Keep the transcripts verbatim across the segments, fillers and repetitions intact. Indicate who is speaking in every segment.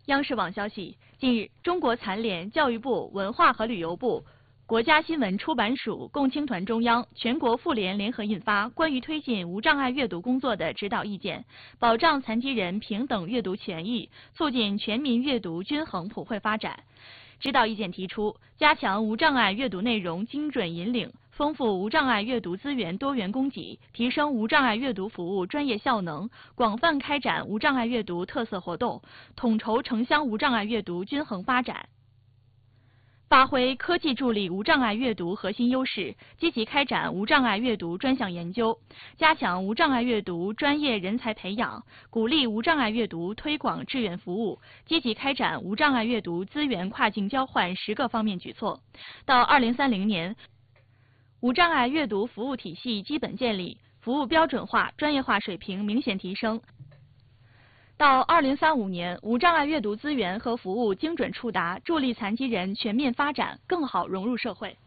Speaker 1: 央视网消息，近日，中国残联、教育部、文化和旅游部、国家新闻出版署、共青团中央、全国妇联联合印发《关于推进无障碍阅读工作的指导意见》，保障残疾人平等阅读权益，促进全民阅读均衡普惠发展。指导意见提出，加强无障碍阅读内容精准引领，丰富无障碍阅读资源多元供给，提升无障碍阅读服务专业效能，广泛开展无障碍阅读特色活动，统筹城乡无障碍阅读均衡发展。发挥科技助力无障碍阅读核心优势，积极开展无障碍阅读专项研究，加强无障碍阅读专业人才培养，鼓励无障碍阅读推广志愿服务，积极开展无障碍阅读资源跨境交换十个方面举措。到二零三零年，无障碍阅读服务体系基本建立，服务标准化、专业化水平明显提升。到二零三五年，无障碍阅读资源和服务精准触达，助力残疾人全面发展，更好融入社会。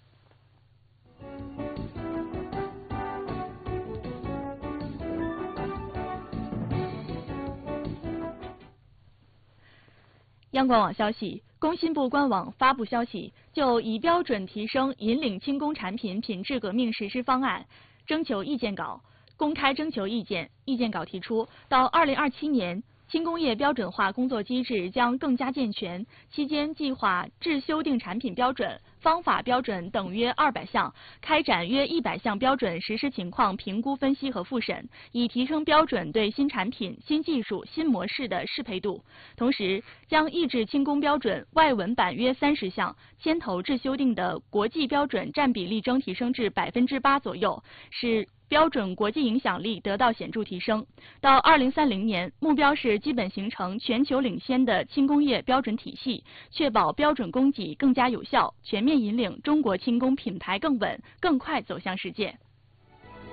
Speaker 1: 央广网消息，工信部官网发布消息，就以标准提升引领轻工产品品质革命实施方案征求意见稿公开征求意见。意见稿提出，到二零二七年。轻工业标准化工作机制将更加健全，期间计划制修订产品标准、方法标准等约二百项，开展约一百项标准实施情况评估分析和复审，以提升标准对新产品、新技术、新模式的适配度。同时，将抑制轻工标准外文版约三十项，牵头制修订的国际标准占比例征提升至百分之八左右，使标准国际影响力得到显著提升。到二零三零年，目标是基本形成全球领先的轻工业标准体系，确保标准供给更加有效，全面引领中国轻工品牌更稳、更快走向世界。